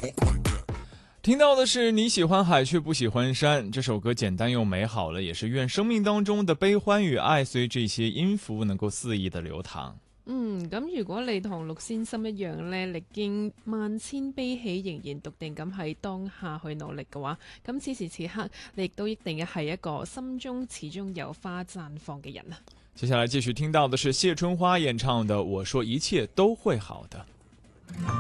听到的是你喜歡海卻不喜歡山，這首歌簡單又美好了，也是願生命當中的悲歡與愛隨這些音符能夠肆意的流淌。 咁如果你同陸先生一樣呢，歷經萬千悲喜，仍然篤定咁喺當下去努力嘅話，咁此時此刻你亦都一定係一個心中始終有花綻放嘅人啊！ 接下來繼續聽到的是謝春花演唱的《我說一切都會好的》。